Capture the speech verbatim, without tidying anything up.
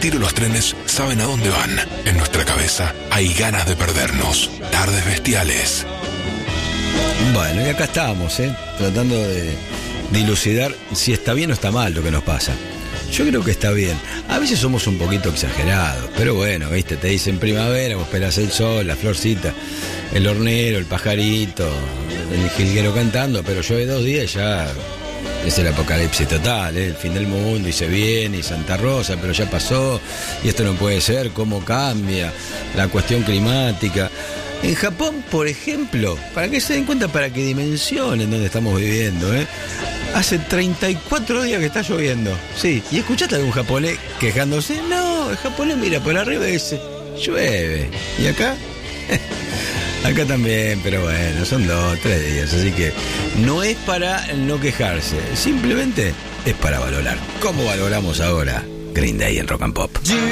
retiro los trenes saben a dónde van. En nuestra cabeza hay ganas de perdernos. Tardes bestiales. Bueno, y acá estamos, ¿eh? Tratando de dilucidar si está bien o está mal lo que nos pasa. Yo creo que está bien. A veces somos un poquito exagerados, pero bueno, viste, te dicen primavera, vos esperás el sol, la florcita, el hornero, el pajarito, el jilguero cantando, pero llueve dos días y ya es el apocalipsis total, ¿eh? El fin del mundo, y se viene, y Santa Rosa, pero ya pasó, y esto no puede ser, cómo cambia la cuestión climática. En Japón, por ejemplo, para que se den cuenta, para que dimensionen dónde estamos viviendo, ¿eh? Hace treinta y cuatro días que está lloviendo. Sí, ¿y escuchaste a algún japonés quejándose? No, el japonés mira por arriba y dice, llueve. ¿Y acá? Acá también, pero bueno, son dos, tres días, así que no es para no quejarse, simplemente es para valorar. ¿Cómo valoramos ahora Green Day en Rock and Pop?